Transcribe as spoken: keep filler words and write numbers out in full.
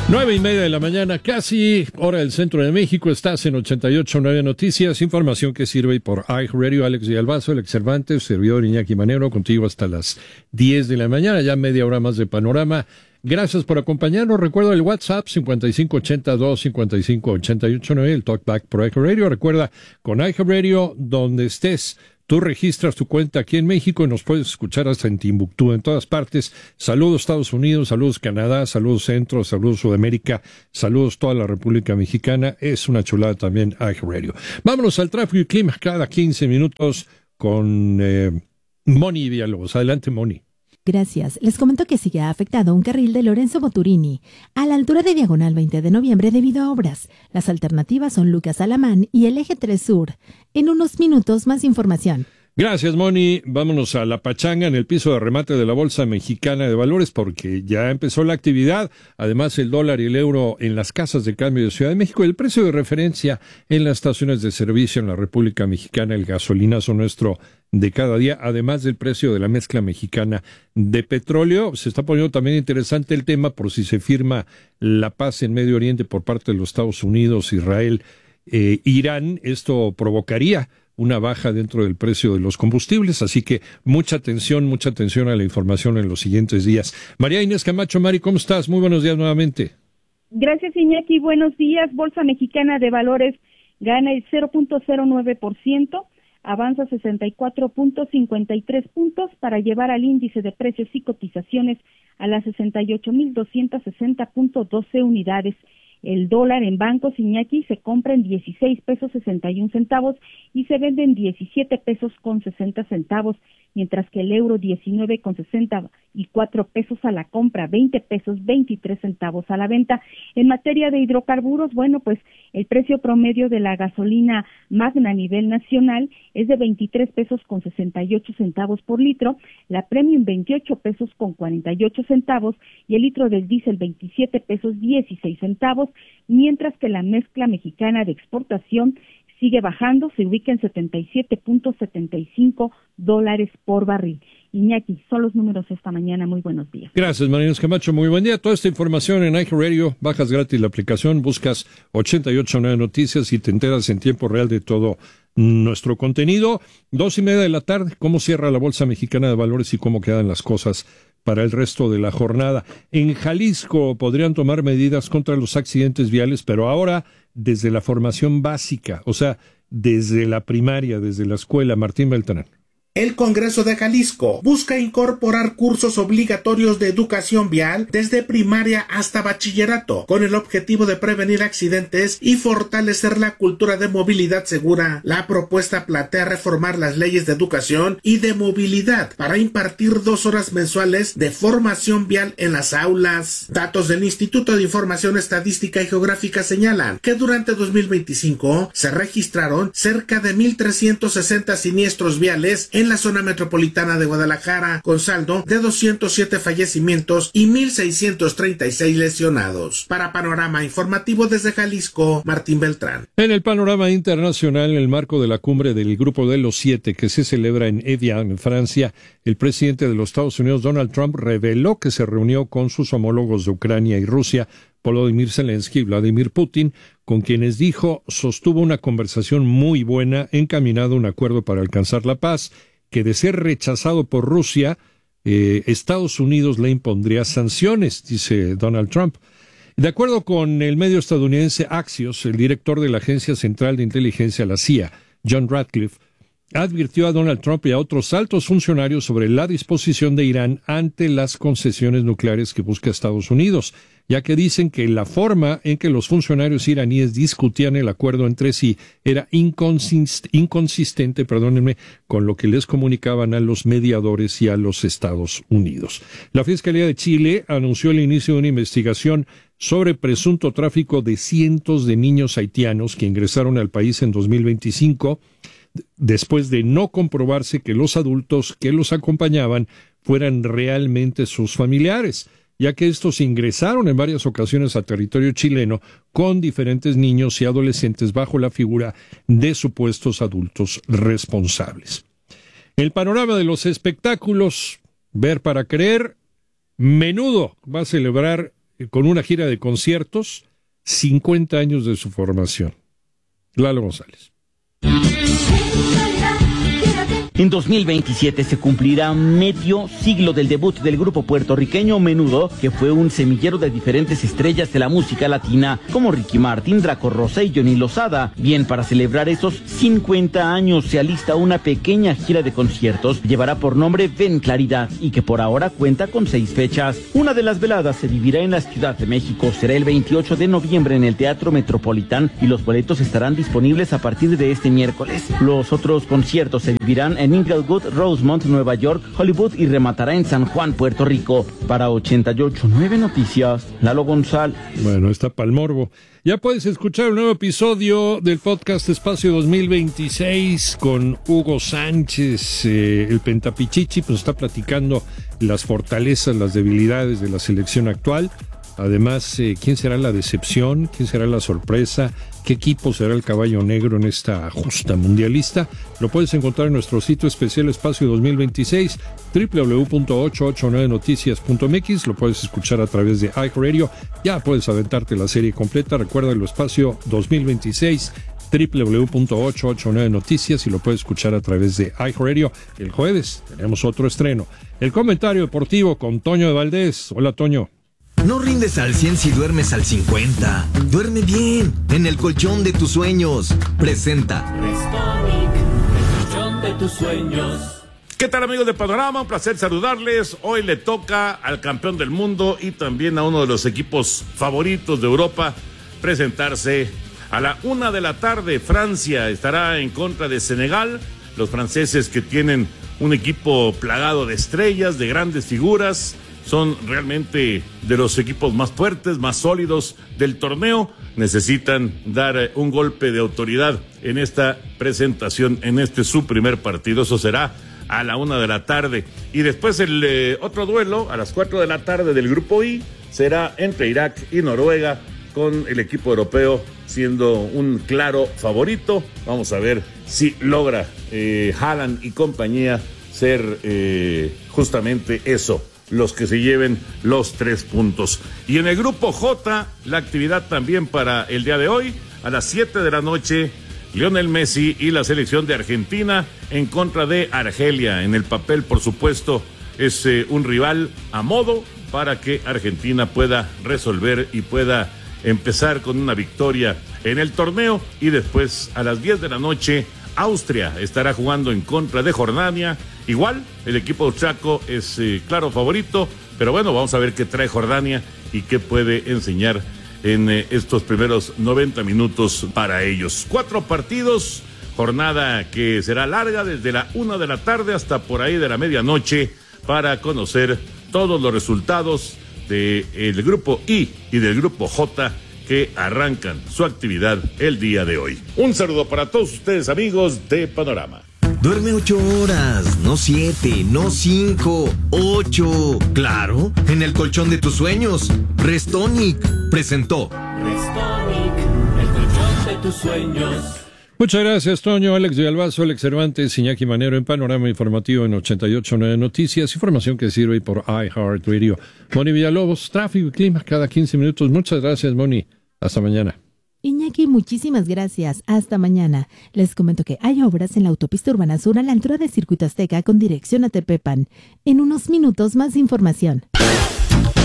Nueve y media de la mañana, casi hora del centro de México. Estás en ochenta y ocho punto nueve Noticias, información que sirve por iHeartRadio. Alex Villalbazo, Alex Cervantes, servidor Iñaki Manero, contigo hasta las diez de la mañana, ya media hora más de panorama. Gracias por acompañarnos. Recuerda el WhatsApp cincuenta y cinco ochenta y dos cincuenta y cinco ochenta y ocho nueve, el Talkback por iHeartRadio. Recuerda, con iHeartRadio, donde estés, tú registras tu cuenta aquí en México y nos puedes escuchar hasta en Timbuktu, en todas partes. Saludos Estados Unidos, saludos Canadá, saludos Centro, saludos Sudamérica, saludos toda la República Mexicana. Es una chulada también iHeartRadio. Vámonos al tráfico y clima cada quince minutos con eh, Moni Villalobos. Adelante, Moni. Gracias. Les comento que sigue afectado un carril de Lorenzo Boturini a la altura de Diagonal veinte de noviembre debido a obras. Las alternativas son Lucas Alamán y el Eje tres Sur. En unos minutos más información. Gracias, Moni. Vámonos a la pachanga en el piso de remate de la Bolsa Mexicana de Valores porque ya empezó la actividad. Además, el dólar y el euro en las casas de cambio de Ciudad de México, el precio de referencia en las estaciones de servicio en la República Mexicana, el gasolinazo nuestro de cada día, además del precio de la mezcla mexicana de petróleo. Se está poniendo también interesante el tema por si se firma la paz en Medio Oriente por parte de los Estados Unidos, Israel, eh, Irán. Esto provocaría una baja dentro del precio de los combustibles, así que mucha atención, mucha atención a la información en los siguientes días. María Inés Camacho, Mari, ¿cómo estás? Muy buenos días nuevamente. Gracias, Iñaki. Buenos días. Bolsa Mexicana de Valores gana el cero punto cero nueve por ciento, avanza sesenta y cuatro punto cincuenta y tres puntos para llevar al índice de precios y cotizaciones a las sesenta y ocho mil doscientos sesenta punto doce unidades. El dólar en bancos, Iñaki, se compra en dieciséis pesos sesenta y un centavos y se vende en diecisiete pesos con sesenta centavos, mientras que el euro diecinueve con sesenta y cuatro pesos a la compra, veinte pesos veintitrés centavos a la venta. En materia de hidrocarburos, bueno, pues el precio promedio de la gasolina Magna a nivel nacional es de veintitrés pesos con sesenta y ocho centavos por litro, la Premium veintiocho pesos con cuarenta y ocho centavos y el litro del diésel veintisiete pesos dieciséis centavos, mientras que la mezcla mexicana de exportación sigue bajando, se ubica en setenta y siete punto setenta y cinco dólares por barril. Iñaki, son los números esta mañana. Muy buenos días. Gracias, María Inés Camacho. Muy buen día. Toda esta información en iHeartRadio. Bajas gratis la aplicación, buscas ochenta y ocho punto nueve Noticias y te enteras en tiempo real de todo nuestro contenido. Dos y media de la tarde, cómo cierra la Bolsa Mexicana de Valores y cómo quedan las cosas para el resto de la jornada. En Jalisco podrían tomar medidas contra los accidentes viales, pero ahora desde la formación básica, o sea, desde la primaria, desde la escuela. Martín Beltrán. El Congreso de Jalisco busca incorporar cursos obligatorios de educación vial desde primaria hasta bachillerato, con el objetivo de prevenir accidentes y fortalecer la cultura de movilidad segura. La propuesta plantea reformar las leyes de educación y de movilidad para impartir dos horas mensuales de formación vial en las aulas. Datos del Instituto de Información Estadística y Geográfica señalan que durante dos mil veinticinco se registraron cerca de mil trescientos sesenta siniestros viales en la zona metropolitana de Guadalajara, con saldo de doscientos siete fallecimientos y mil seiscientos treinta y seis lesionados. Para Panorama Informativo desde Jalisco, Martín Beltrán. En el panorama internacional, en el marco de la cumbre del Grupo de los Siete que se celebra en Evian, en Francia, el presidente de los Estados Unidos, Donald Trump, reveló que se reunió con sus homólogos de Ucrania y Rusia, Volodymyr Zelensky y Vladimir Putin, con quienes dijo sostuvo una conversación muy buena encaminada a un acuerdo para alcanzar la paz, que de ser rechazado por Rusia, eh, Estados Unidos le impondría sanciones, dice Donald Trump. De acuerdo con el medio estadounidense Axios, el director de la Agencia Central de Inteligencia, la C I A, John Ratcliffe, advirtió a Donald Trump y a otros altos funcionarios sobre la disposición de Irán ante las concesiones nucleares que busca Estados Unidos, ya que dicen que la forma en que los funcionarios iraníes discutían el acuerdo entre sí era inconsist- inconsistente, perdónenme, con lo que les comunicaban a los mediadores y a los Estados Unidos. La Fiscalía de Chile anunció el inicio de una investigación sobre presunto tráfico de cientos de niños haitianos que ingresaron al país en dos mil veinticinco, después de no comprobarse que los adultos que los acompañaban fueran realmente sus familiares, ya que estos ingresaron en varias ocasiones a territorio chileno con diferentes niños y adolescentes bajo la figura de supuestos adultos responsables. El panorama de los espectáculos, ver para creer. Menudo va a celebrar con una gira de conciertos, cincuenta años de su formación. Lalo González. En dos mil veintisiete se cumplirá medio siglo del debut del grupo puertorriqueño Menudo, que fue un semillero de diferentes estrellas de la música latina, como Ricky Martin, Draco Rosa y Johnny Lozada. Bien, para celebrar esos cincuenta años se alista una pequeña gira de conciertos, llevará por nombre Ven Claridad, y que por ahora cuenta con seis fechas. Una de las veladas se vivirá en la Ciudad de México, será el veintiocho de noviembre en el Teatro Metropolitán, y los boletos estarán disponibles a partir de este miércoles. Los otros conciertos se vivirán en en Inglewood, Rosemont, Nueva York, Hollywood y rematará en San Juan, Puerto Rico. Para ochenta y ocho punto nueve Noticias, Lalo González. Bueno, está pa'l morbo. Ya puedes escuchar un nuevo episodio del podcast Espacio dos mil veintiséis con Hugo Sánchez, eh, el Pentapichichi, pues está platicando las fortalezas, las debilidades de la selección actual. Además, eh, ¿quién será la decepción? ¿Quién será la sorpresa? ¿Qué equipo será el caballo negro en esta justa mundialista? Lo puedes encontrar en nuestro sitio especial Espacio dos mil veintiséis, doble u doble u doble u punto ochocientos ochenta y nueve noticias punto m x. Lo puedes escuchar a través de iHeartRadio. Ya puedes aventarte la serie completa. Recuerda el Espacio dos mil veintiséis, doble u doble u doble u punto ochocientos ochenta y nueve noticias, y lo puedes escuchar a través de iHeartRadio. El jueves tenemos otro estreno. El comentario deportivo con Toño de Valdés. Hola, Toño. No rindes al cien si duermes al cincuenta. Duerme bien, en el colchón de tus sueños. Presenta Restonic, el colchón de tus sueños. ¿Qué tal, amigos de Panorama? Un placer saludarles. Hoy le toca al campeón del mundo y también a uno de los equipos favoritos de Europa presentarse a la una de la tarde. Francia estará en contra de Senegal. Los franceses, que tienen un equipo plagado de estrellas, de grandes figuras, son realmente de los equipos más fuertes, más sólidos del torneo. Necesitan dar un golpe de autoridad en esta presentación, en este su primer partido. Eso será a la una de la tarde. Y después el eh, otro duelo, a las cuatro de la tarde del grupo I, será entre Irak y Noruega, con el equipo europeo siendo un claro favorito. Vamos a ver si logra eh, Haaland y compañía ser eh, justamente eso, los que se lleven los tres puntos. Y en el grupo J, la actividad también para el día de hoy, a las siete de la noche, Lionel Messi y la selección de Argentina en contra de Argelia. En el papel, por supuesto, es eh, un rival a modo para que Argentina pueda resolver y pueda empezar con una victoria en el torneo. Y después, a las diez de la noche, Austria estará jugando en contra de Jordania. Igual, el equipo austriaco es eh, claro favorito, pero bueno, vamos a ver qué trae Jordania y qué puede enseñar en eh, estos primeros noventa minutos para ellos. Cuatro partidos, jornada que será larga desde la una de la tarde hasta por ahí de la medianoche, para conocer todos los resultados del grupo I y del grupo J, que arrancan su actividad el día de hoy. Un saludo para todos ustedes, amigos de Panorama. Duerme ocho horas, no siete, no cinco, ocho. Claro, en el colchón de tus sueños. Restonic presentó Restonic, el colchón de tus sueños. Muchas gracias, Toño. Alex de Albazo, Alex Cervantes, Iñaki Manero en Panorama Informativo en ochenta y ocho punto nueve Noticias. Información que sirve por iHeartRadio. Moni Villalobos, tráfico y clima cada quince minutos. Muchas gracias, Moni. Hasta mañana. Iñaki, muchísimas gracias. Hasta mañana. Les comento que hay obras en la autopista Urbana Sur a la altura de Circuito Azteca con dirección a Tepepan. En unos minutos más información.